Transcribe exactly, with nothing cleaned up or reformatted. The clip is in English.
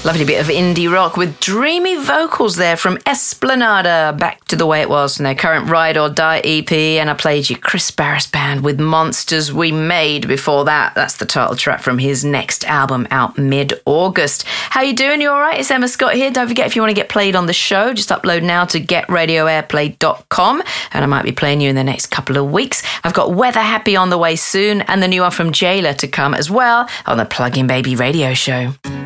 Lovely bit of indie rock with dreamy vocals there from Esplanada, back to the way it was from their current Ride or Die E P. And I played you Chris Barris Band with Monsters We Made before that. That's the title track from his next album out mid-August. How you doing? You all right? It's Emma Scott here. Don't forget, if you want to get played on the show, just upload now to get radio airplay dot com, and I might be playing you in the next couple of weeks. I've got Weather Happy on the way soon, and the new one from Jailer to come as well on the Plug-in Baby radio show.